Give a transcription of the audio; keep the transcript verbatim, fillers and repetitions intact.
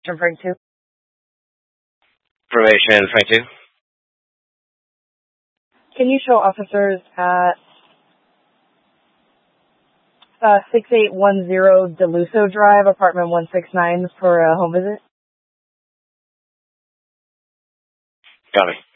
Frank two. Formation Frank two. Can you show officers at uh, six eight one zero Deluso Drive, apartment one six nine, for a home visit? Got me.